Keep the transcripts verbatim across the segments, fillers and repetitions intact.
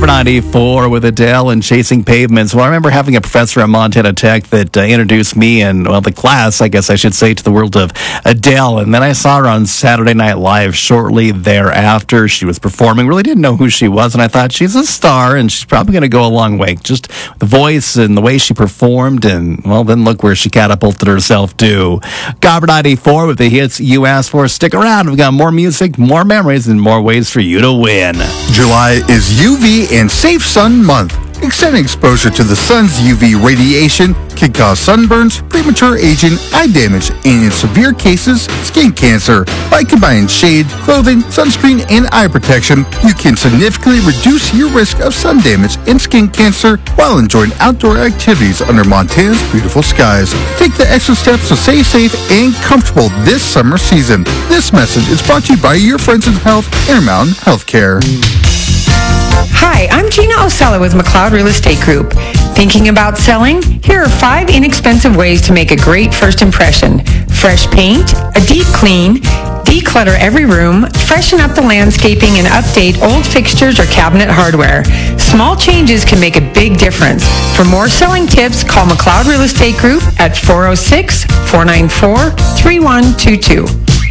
Copper ninety-four with Adele and Chasing Pavements. Well, I remember having a professor at Montana Tech that uh, introduced me and, well, the class, I guess I should say, to the world of Adele. And then I saw her on Saturday Night Live shortly thereafter. She was performing, really didn't know who she was, and I thought she's a star and she's probably going to go a long way. Just the voice and the way she performed, and, well, then look where she catapulted herself to. Copper ninety-four with the hits you asked for. Stick around. We've got more music, more memories, and more ways for you to win. July is U V and Safe Sun Month. Extended exposure to the sun's U V radiation can cause sunburns, premature aging, eye damage, and in severe cases, skin cancer. By combining shade, clothing, sunscreen, and eye protection, you can significantly reduce your risk of sun damage and skin cancer while enjoying outdoor activities under Montana's beautiful skies. Take the extra steps to stay safe and comfortable this summer season. This message is brought to you by your friends in health, Intermountain Healthcare. Hi, I'm Gina Osella with McLeod Real Estate Group. Thinking about selling? Here are five inexpensive ways to make a great first impression. Fresh paint, a deep clean, declutter every room, freshen up the landscaping, and update old fixtures or cabinet hardware. Small changes can make a big difference. For more selling tips, call McLeod Real Estate Group at four oh six, four nine four, three one two two.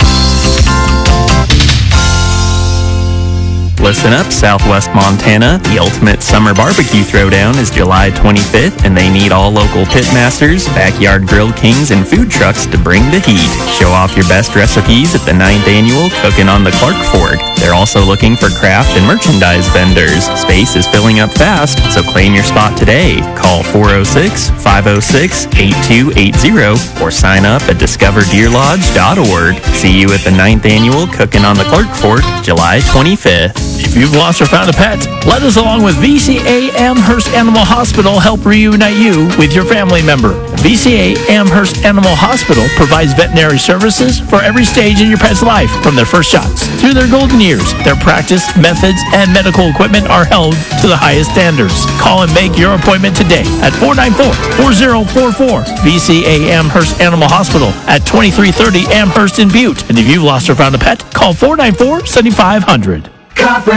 Listen up, Southwest Montana. The ultimate summer barbecue throwdown is July twenty-fifth, and they need all local pit masters, backyard grill kings, and food trucks to bring the heat. Show off your best recipes at the ninth annual Cookin' on the Clark Fork. They're also looking for craft and merchandise vendors. Space is filling up fast, so claim your spot today. Call four oh six, five oh six, eight two eight oh or sign up at discover deer lodge dot org. See you at the ninth annual Cookin' on the Clark Fork, July twenty-fifth. If you've lost or found a pet, let us along with V C A Amherst Animal Hospital help reunite you with your family member. V C A Amherst Animal Hospital provides veterinary services for every stage in your pet's life, from their first shots through their golden years. Their practice, methods, and medical equipment are held to the highest standards. Call and make your appointment today at four nine four, four oh four four. V C A Amherst Animal Hospital at twenty-three thirty Amherst in Butte. And if you've lost or found a pet, call four nine four, seven five zero zero.